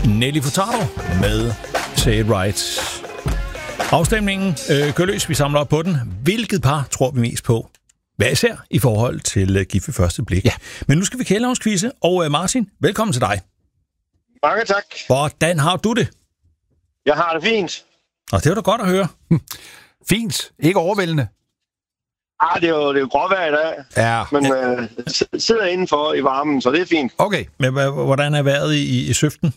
Nelly Furtado med Say It Right. Afstemningen kører løs, vi samler op på den. Hvilket par tror vi mest på? Hvad især i forhold til Gift ved første blik? Ja. Men nu skal vi kælderhavnsquizze, og Martin, velkommen til dig. Mange tak. Hvordan har du det? Jeg har det fint. Og det var da godt at høre. Fint. Ikke overvældende. Det er jo gråvejr i dag. Ja. Men sidder indenfor i varmen, så det er fint. Okay. Men hvordan er vejret i Søften?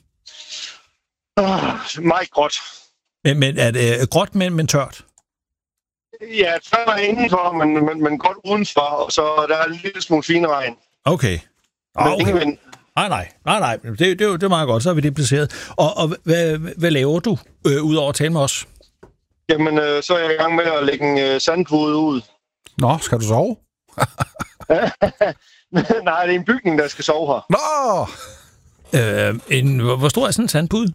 Meget gråt. Men er det gråt, men tørt? Ja, tørt indenfor, men godt udenfor, og så der er en lille smule fin regn. Okay. Men Nej. Det er meget godt, så har vi det placeret. Og hvad laver du, udover at tale med os? Jamen, så er jeg i gang med at lægge en sandpude ud. Nå, skal du sove? Nej, det er en bygning, der skal sove her. Nå! Hvor stor er sådan en sandpude?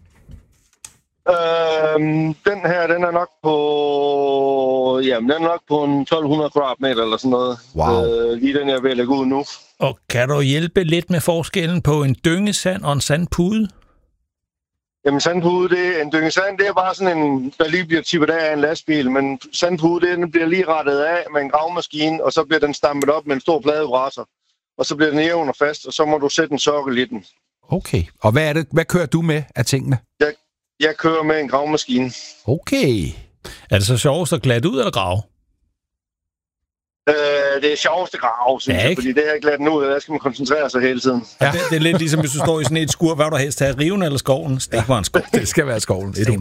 Den her, den er nok på en 1200 kvadratmeter eller sådan noget. Wow. Lige den, jeg er ved at lægge ud nu. Og kan du hjælpe lidt med forskellen på en dyngesand og en sandpude? Jamen, sandpude, en dynge sand, det er bare sådan en, der lige bliver tippet af en lastbil, men sandpude, den bliver lige rettet af med en gravmaskine, og så bliver den stampet op med en stor pladebrasser, og så bliver den jævn og fast, og så må du sætte en sokkel i den. Okay. Og hvad kører du med af tingene? Jeg kører med en gravmaskine. Okay. Er det så sjovest at glatte ud eller grave? Det er sjovest at grave, synes jeg, fordi det her glatten ud, der skal man koncentrere sig hele tiden. Ja. Det er lidt ligesom, hvis du står i sådan et skur, hvad du helst have, riven eller skoven? Stik mig en skov. Det skal være skoven. Det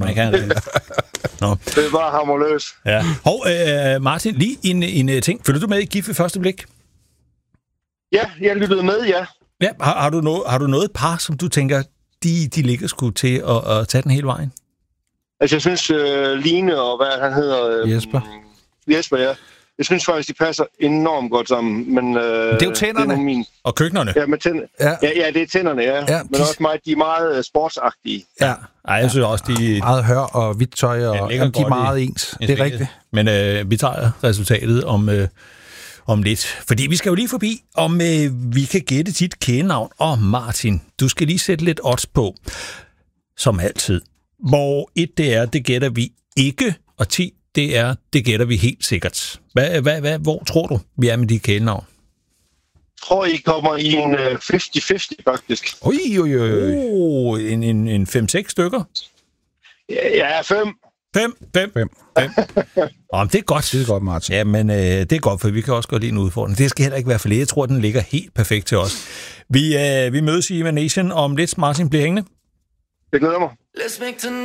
er bare harmoløs. Ja. Martin, lige en ting. Følger du med i Gift ved første blik? Ja, jeg lyttede med, ja. Ja, har du noget par, som du tænker, de ligger sgu til at tage den hele vejen? Altså, jeg synes, Line og hvad han hedder... Jesper, ja. Jeg synes faktisk, de passer enormt godt sammen, men... det er jo tænderne. Og køkkenerne. Ja, ja, det er tænderne, ja. Men også de er meget sportsagtige. Ja, jeg synes også, de... Meget hør og hvidt tøj, og de er meget ens. Det er rigtigt. Men vi tager resultatet om lidt. Fordi vi skal jo lige forbi, om vi kan gætte dit kælenavn. Og Martin, du skal lige sætte lidt odds på, som altid. Hvor 1 det er, det gætter vi ikke, og 10 det gætter vi helt sikkert. Hvor tror du, vi er med dit kælenavn? Jeg tror, I kommer i en 50-50, faktisk. En 5-6 stykker? Ja, 5. 5. Det er godt. Det er godt, Martin. Ja, men det er godt, for vi kan også godt lide en udfordring. Det skal heller ikke være for lidt. Jeg tror, den ligger helt perfekt til os. Vi mødes i Emanation om lidt. Martin, bliver hængende. Det glæder mig.